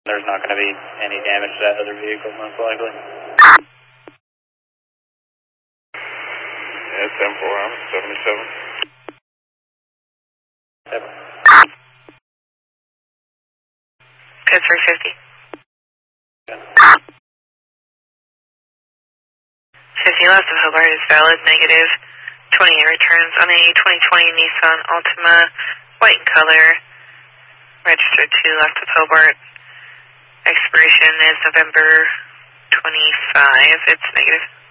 There's not going to be any damage to that other vehicle, most likely. Yeah, 10-4, I'm 77. Yep. Code 350. 50 left of Hobart is valid, negative. 28 returns on a 2020 Nissan Altima, white in color, registered to left of Hobart. Expiration is November 25. It's negative.